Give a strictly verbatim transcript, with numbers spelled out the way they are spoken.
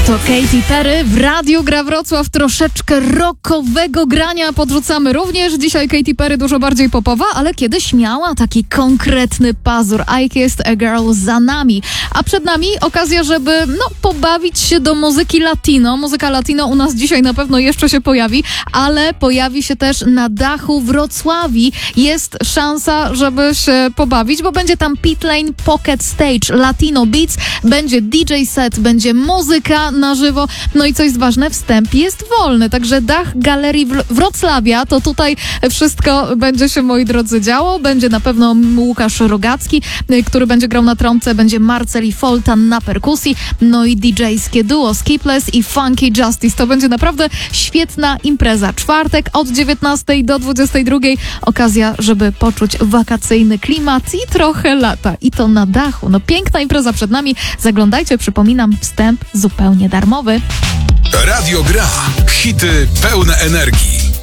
To Katy Perry w Radiu Gra Wrocław. Troszeczkę rockowego grania podrzucamy również. Dzisiaj Katy Perry dużo bardziej popowa, ale kiedyś miała taki konkretny pazur. I Kissed a Girl za nami. A przed nami okazja, żeby no pobawić się do muzyki latino. Muzyka latino u nas dzisiaj na pewno jeszcze się pojawi, ale pojawi się też na dachu Wrocławi. Jest szansa, żeby się pobawić, bo będzie tam Pitlane Pocket Stage, Latino Beats, będzie D J set, będzie muzyka na żywo. No i co jest ważne, wstęp jest wolny, także dach Galerii Wrocławia, to tutaj wszystko będzie się, moi drodzy, działo. Będzie na pewno Łukasz Rogacki, który będzie grał na trąbce, będzie Marcel i Foltan na perkusji, no i D J-skie duo Skipless i Funky Justice. To będzie naprawdę świetna impreza. Czwartek od dziewiętnastej do dwudziestej drugiej. Okazja, żeby poczuć wakacyjny klimat i trochę lata. I to na dachu. No piękna impreza przed nami. Zaglądajcie, przypominam, wstęp zupełnie darmowy. Radio Gra. Hity pełne energii.